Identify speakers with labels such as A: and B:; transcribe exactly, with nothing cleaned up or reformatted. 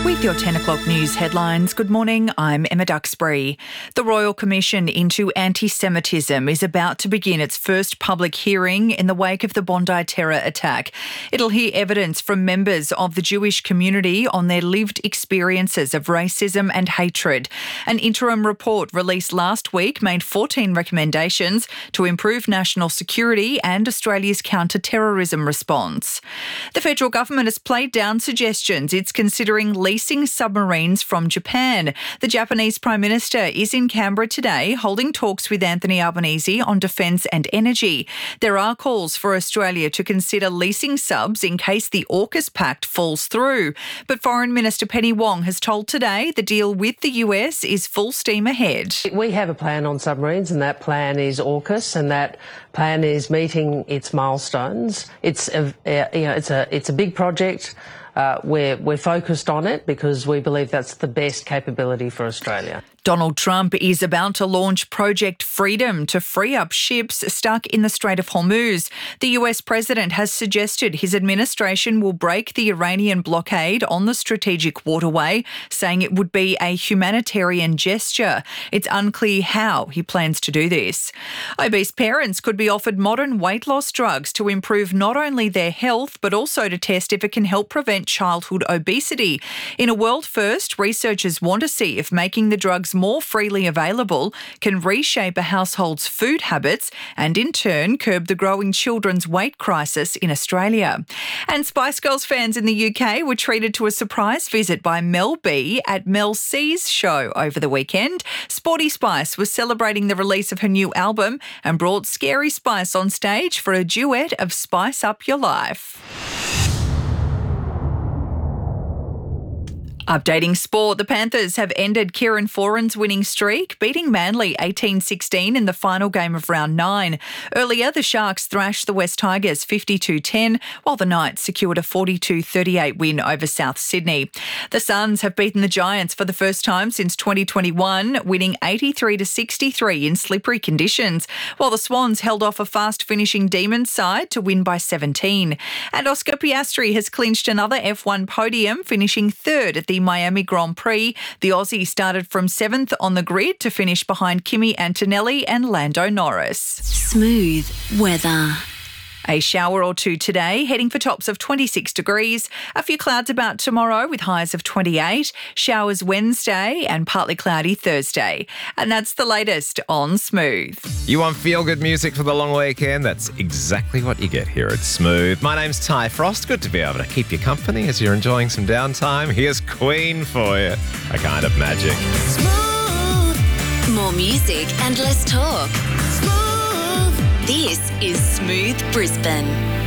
A: With your ten o'clock news headlines, good morning, I'm Emma Duxbury. The Royal Commission into Anti-Semitism is about to begin its first public hearing in the wake of the Bondi terror attack. It'll hear evidence from members of the Jewish community on their lived experiences of racism and hatred. An interim report released last week made fourteen recommendations to improve national security and Australia's counter-terrorism response. The federal government has played down suggestions it's considering leasing submarines from Japan. The Japanese Prime Minister is in Canberra today holding talks with Anthony Albanese on defence and energy. There are calls for Australia to consider leasing subs in case the AUKUS pact falls through. But Foreign Minister Penny Wong has told Today the deal with the U S is full steam ahead.
B: We have a plan on submarines, and that plan is AUKUS, and that plan is meeting its milestones. It's a, you know, it's a it's a big project. Uh, we're, we're focused on it because we believe that's the best capability for Australia. Donald Trump is about to launch Project Freedom to free up ships stuck in the Strait of Hormuz. The U S president has suggested his administration will break the Iranian blockade on the strategic waterway, saying it would be a humanitarian gesture. It's unclear how he plans to do this. Obese parents could be offered modern weight loss drugs to improve not only their health, but also to test if it can help prevent childhood obesity. In a world first, researchers want to see if making the drugs more freely available can reshape a household's food habits and in turn curb the growing children's weight crisis in Australia. And Spice Girls fans in the U K were treated to a surprise visit by Mel B at Mel C's show over the weekend. Sporty Spice was celebrating the release of her new album and brought Scary Spice on stage for a duet of Spice Up Your Life. Updating sport, the Panthers have ended Kieran Foran's winning streak, beating Manly eighteen sixteen in the final game of round nine. Earlier, the Sharks thrashed the West Tigers fifty-two ten, while the Knights secured a forty-two thirty-eight win over South Sydney. The Suns have beaten the Giants for the first time since twenty twenty-one, winning eighty-three to sixty-three in slippery conditions, while the Swans held off a fast-finishing Demons side to win by seventeen. And Oscar Piastri has clinched another F one podium, finishing third at the The Miami Grand Prix. The Aussie started from seventh on the grid to finish behind Kimi Antonelli and Lando Norris.
C: Smooth weather.
A: A shower or two today, heading for tops of twenty-six degrees. A few clouds about tomorrow with highs of twenty-eight. Showers Wednesday and partly cloudy Thursday. And that's the latest on Smooth.
D: You want feel-good music for the long weekend? That's exactly what you get here at Smooth. My name's Ty Frost. Good to be able to keep you company as you're enjoying some downtime. Here's Queen for you. A kind of magic.
C: Smooth. More music and less talk. This is Smooth Brisbane.